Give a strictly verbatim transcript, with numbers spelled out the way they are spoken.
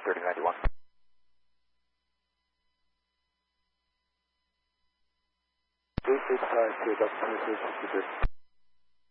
thirty ninety-one. three six five two, Delta twenty-three sixty-three.